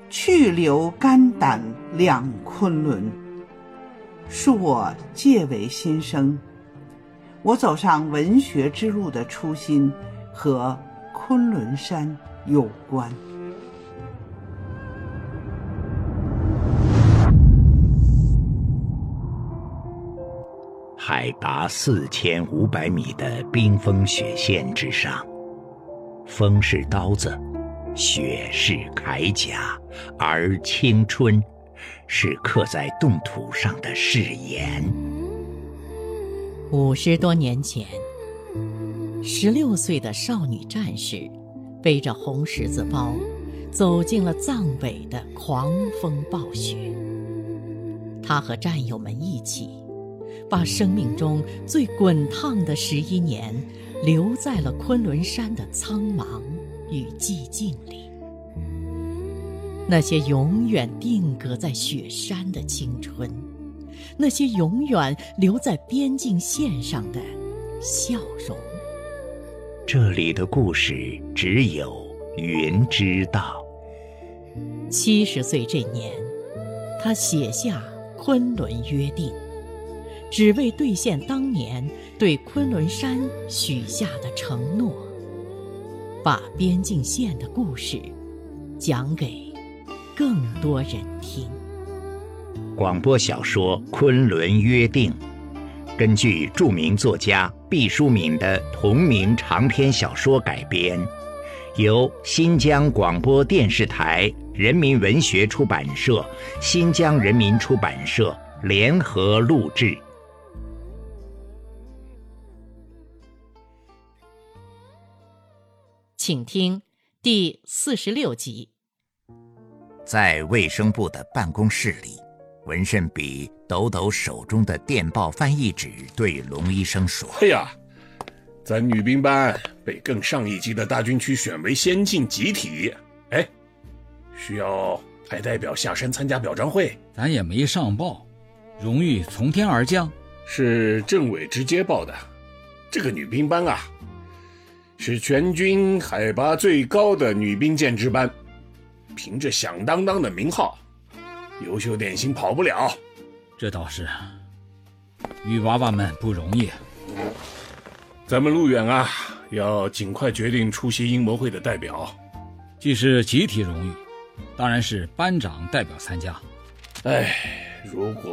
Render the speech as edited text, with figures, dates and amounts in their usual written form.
去留肝胆两昆仑。恕我介为新生，我走上文学之路的初心和昆仑山有关。 海拔4500米的冰封雪线之上，风是刀子，雪是铠甲，而青春是刻在冻土上的誓言。 50多年前，16岁的少女战士背着红十字包，走进了藏北的狂风暴雪。她和战友们一起，把生命中最滚烫的11年留在了昆仑山的苍茫与寂静里。那些永远定格在雪山的青春，那些永远留在边境线上的笑容。 这里的故事只有云知道。 70岁这年，他写下《昆仑约定》，只为兑现当年对昆仑山许下的承诺，把边境线的故事讲给更多人听。 广播小说《昆仑约定》根据著名作家毕淑敏的同名长篇小说改编，由新疆广播电视台人民文学出版社、新疆人民出版社联合录制。 请听第46集。 在卫生部的办公室里，文胜比抖抖手中的电报翻译纸，对龙医生说： 哎呀，咱女兵班被更上一级的大军区选为先进集体，需要派代表下山参加表彰会。 咱也没上报，荣誉从天而降。 是政委直接报的。这个女兵班啊，是全军海拔最高的女兵建制班，凭着响当当的名号，优秀点心跑不了。 这倒是，女娃娃们不容易。 咱们陆远啊，要尽快决定出席英模会的代表。 既是集体荣誉，当然是班长代表参加。 如果